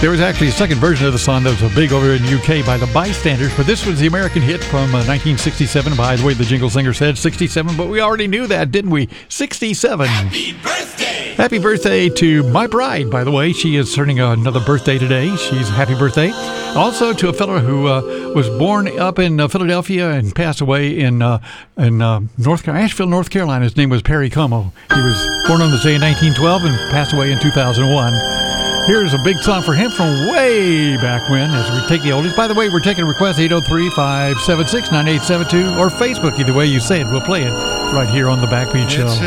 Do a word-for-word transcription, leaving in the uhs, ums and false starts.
There was actually a second version of the song that was big over in the U K by the Bystanders, but this was the American hit from uh, nineteen sixty-seven. By the way, the jingle singer said sixty-seven, but we already knew that, didn't we? sixty-seven. Happy birthday! Happy birthday to my bride, by the way. She is turning another birthday today. She's happy birthday. Also to a fellow who uh, was born up in uh, Philadelphia and passed away in uh, in uh, North Car- Asheville, North Carolina. His name was Perry Como. He was born on this day in nineteen twelve and passed away in two thousand one. Here's a big song for him from way back when as we take the oldies. By the way, we're taking a request eight oh three, five seven six, nine eight seven two or Facebook. Either way you say it, we'll play it right here on the Backbeat Show.